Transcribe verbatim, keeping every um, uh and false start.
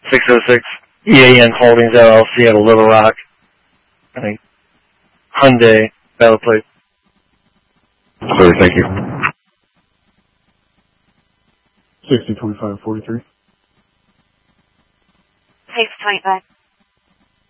six oh six E A N Holdings L L C out of Little Rock. I think Hyundai Battle Plate. Sir, thank you. sixty twenty-five forty-three. six twenty-five.